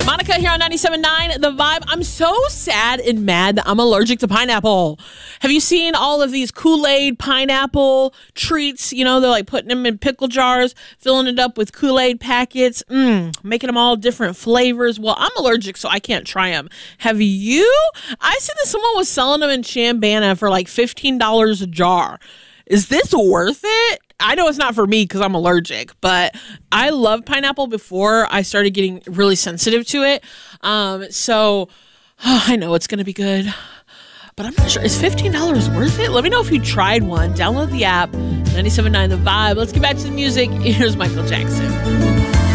Monica here on 97.9 The Vibe. I'm so sad and mad that I'm allergic to pineapple. Have you seen all of these Kool-Aid pineapple treats? You know, they're like putting them in pickle jars, filling it up with Kool-Aid packets, making them all different flavors. Well, I'm allergic, so I can't try them. Have you? I said that someone was selling them in Chambana for like $15 a jar. Is this worth it? I know it's not for me because I'm allergic, but I loved pineapple before I started getting really sensitive to it. I know it's going to be good, but I'm not sure. Is $15 worth it? Let me know if you tried one. Download the app, 97.9 The Vibe. Let's get back to the music. Here's Michael Jackson.